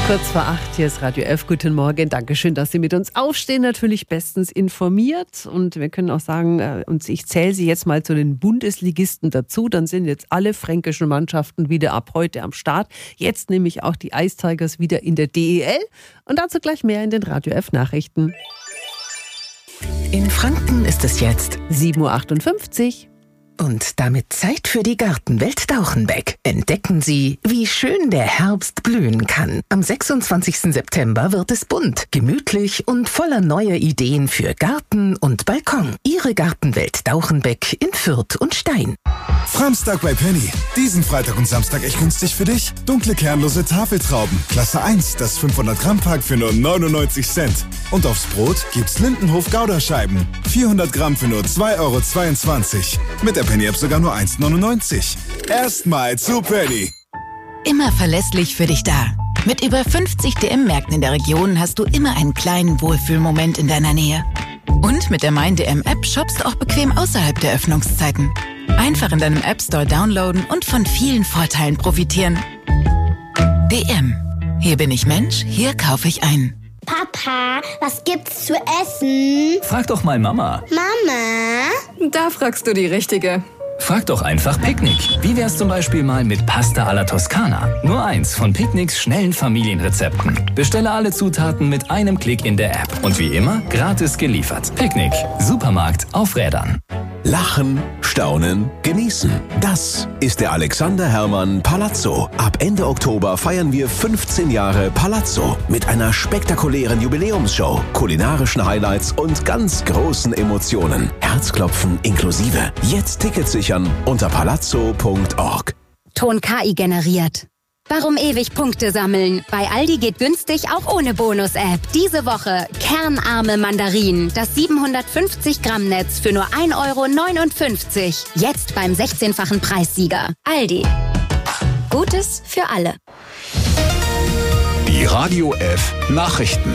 Kurz vor 8, hier ist Radio F. Guten Morgen. Dankeschön, dass Sie mit uns aufstehen. Natürlich bestens informiert. Und wir können auch sagen, und ich zähle Sie jetzt mal zu den Bundesligisten dazu. Dann sind jetzt alle fränkischen Mannschaften wieder ab heute am Start. Jetzt nämlich auch die Ice Tigers wieder in der DEL. Und dazu gleich mehr in den Radio F Nachrichten. In Franken ist es jetzt 7.58 Uhr. Und damit Zeit für die Gartenwelt Dauchenbeck. Entdecken Sie, wie schön der Herbst blühen kann. Am 26. September wird es bunt, gemütlich und voller neuer Ideen für Garten und Balkon. Ihre Gartenwelt Dauchenbeck in Fürth und Stein. Framstag bei Penny. Diesen Freitag und Samstag echt günstig für dich. Dunkle kernlose Tafeltrauben. Klasse 1, das 500 Gramm Pack für nur 99 Cent. Und aufs Brot gibt's Lindenhof Gouda-Scheiben. 400 Gramm für nur 2,22 €. Mit der Penny-App sogar nur 1,99 €. Erstmal zu Penny. Immer verlässlich für dich da. Mit über 50 DM-Märkten in der Region hast du immer einen kleinen Wohlfühlmoment in deiner Nähe. Und mit der Mein-DM-App shoppst du auch bequem außerhalb der Öffnungszeiten. Einfach in deinem App-Store downloaden und von vielen Vorteilen profitieren. DM. Hier bin ich Mensch, hier kaufe ich ein. Papa, was gibt's zu essen? Frag doch mal Mama. Mama? Da fragst du die Richtige. Frag doch einfach Picknick. Wie wär's zum Beispiel mal mit Pasta alla Toskana? Nur eins von Picknicks schnellen Familienrezepten. Bestelle alle Zutaten mit einem Klick in der App. Und wie immer, gratis geliefert. Picknick. Supermarkt auf Rädern. Lachen, staunen, genießen. Das ist der Alexander Herrmann Palazzo. Ab Ende Oktober feiern wir 15 Jahre Palazzo mit einer spektakulären Jubiläumsshow, kulinarischen Highlights und ganz großen Emotionen. Herzklopfen inklusive. Jetzt Tickets sichern unter palazzo.org. Ton KI generiert. Warum ewig Punkte sammeln? Bei Aldi geht günstig auch ohne Bonus-App. Diese Woche kernarme Mandarinen. Das 750-Gramm-Netz für nur 1,59 €. Jetzt beim 16-fachen Preissieger. Aldi. Gutes für alle. Die Radio F Nachrichten.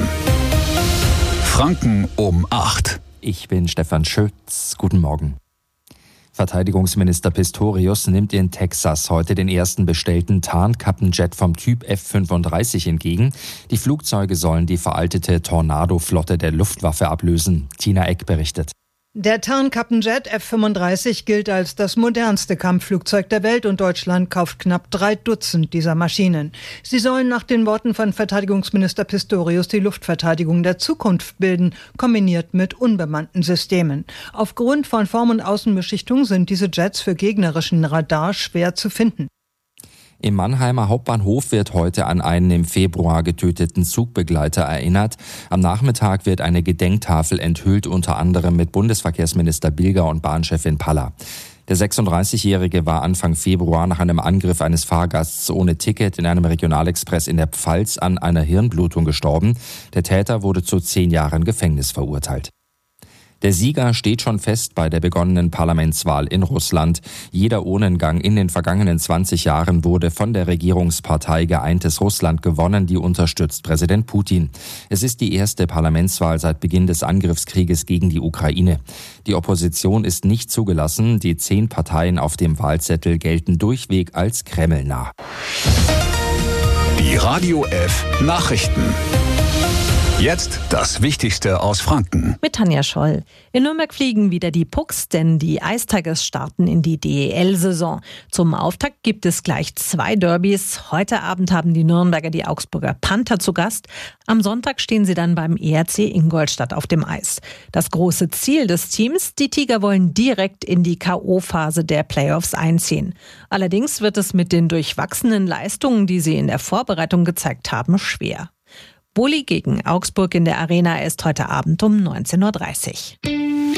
Franken um 8. Ich bin Stefan Schütz. Guten Morgen. Verteidigungsminister Pistorius nimmt in Texas heute den ersten bestellten Tarnkappenjet vom Typ F-35 entgegen. Die Flugzeuge sollen die veraltete Tornado-Flotte der Luftwaffe ablösen. Tina Eck berichtet. Der Tarnkappenjet F-35 gilt als das modernste Kampfflugzeug der Welt und Deutschland kauft knapp 3 Dutzend dieser Maschinen. Sie sollen nach den Worten von Verteidigungsminister Pistorius die Luftverteidigung der Zukunft bilden, kombiniert mit unbemannten Systemen. Aufgrund von Form- und Außenbeschichtung sind diese Jets für gegnerischen Radar schwer zu finden. Im Mannheimer Hauptbahnhof wird heute an einen im Februar getöteten Zugbegleiter erinnert. Am Nachmittag wird eine Gedenktafel enthüllt, unter anderem mit Bundesverkehrsminister Bilger und Bahnchefin Paller. Der 36-Jährige war Anfang Februar nach einem Angriff eines Fahrgasts ohne Ticket in einem Regionalexpress in der Pfalz an einer Hirnblutung gestorben. Der Täter wurde zu 10 Jahren Gefängnis verurteilt. Der Sieger steht schon fest bei der begonnenen Parlamentswahl in Russland. Jeder Urnengang in den vergangenen 20 Jahren wurde von der Regierungspartei Geeintes Russland gewonnen, die unterstützt Präsident Putin. Es ist die erste Parlamentswahl seit Beginn des Angriffskrieges gegen die Ukraine. Die Opposition ist nicht zugelassen. Die 10 Parteien auf dem Wahlzettel gelten durchweg als kremlnah. Die Radio F Nachrichten. Jetzt das Wichtigste aus Franken. Mit Tanja Scholl. In Nürnberg fliegen wieder die Pucks, denn die Ice Tigers starten in die DEL-Saison. Zum Auftakt gibt es gleich 2 Derbys. Heute Abend haben die Nürnberger die Augsburger Panther zu Gast. Am Sonntag stehen sie dann beim ERC Ingolstadt auf dem Eis. Das große Ziel des Teams, die Tiger wollen direkt in die K.O.-Phase der Playoffs einziehen. Allerdings wird es mit den durchwachsenen Leistungen, die sie in der Vorbereitung gezeigt haben, schwer. Bulli gegen Augsburg in der Arena ist heute Abend um 19:30 Uhr.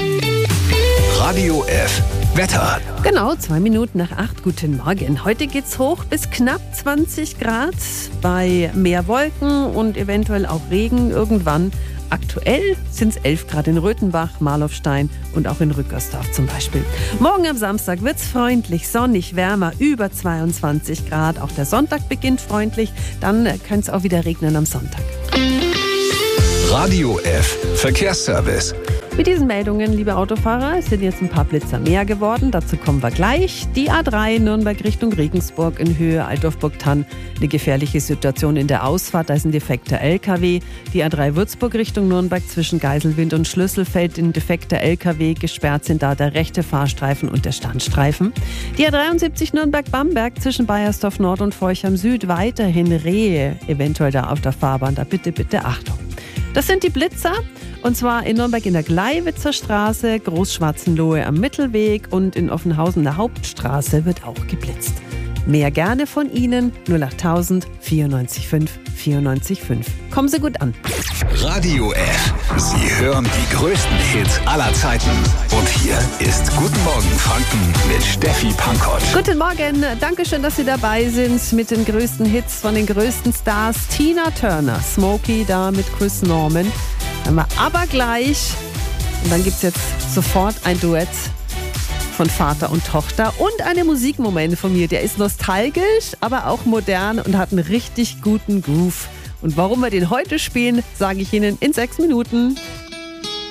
Radio F Wetter. Genau, 2 Minuten nach 8. Guten Morgen. Heute geht's hoch bis knapp 20 Grad. Bei mehr Wolken und eventuell auch Regen irgendwann. Aktuell sind es 11 Grad in Röthenbach, Marlofstein und auch in Rückersdorf zum Beispiel. Morgen am Samstag wird's freundlich, sonnig, wärmer, über 22 Grad. Auch der Sonntag beginnt freundlich, dann könnte es auch wieder regnen am Sonntag. Radio F Verkehrsservice. Mit diesen Meldungen, liebe Autofahrer, sind jetzt ein paar Blitzer mehr geworden. Dazu kommen wir gleich. Die A3 Nürnberg Richtung Regensburg in Höhe Altdorf-Burgthann. Eine gefährliche Situation in der Ausfahrt, da ist ein defekter LKW. Die A3 Würzburg Richtung Nürnberg zwischen Geiselwind und Schlüsselfeld. Ein defekter LKW, gesperrt sind da der rechte Fahrstreifen und der Standstreifen. Die A73 Nürnberg-Bamberg zwischen Baiersdorf Nord und Forchheim Süd. Weiterhin Rehe, eventuell da auf der Fahrbahn. Da bitte Achtung. Das sind die Blitzer. Und zwar in Nürnberg in der Gleiwitzer Straße, Großschwarzenlohe am Mittelweg und in Offenhausen der Hauptstraße wird auch geblitzt. Mehr gerne von Ihnen, 08000 94 5. Kommen Sie gut an. Radio F. Sie hören die größten Hits aller Zeiten. Und hier ist Guten Morgen Franken mit Steffi Pankott. Guten Morgen, danke schön, dass Sie dabei sind mit den größten Hits von den größten Stars. Tina Turner, Smokey da mit Chris Norman. Dann wir aber gleich. Und dann gibt es jetzt sofort ein Duett von Vater und Tochter und eine Musikmoment von mir. Der ist nostalgisch, aber auch modern und hat einen richtig guten Groove. Und warum wir den heute spielen, sage ich Ihnen in 6 Minuten.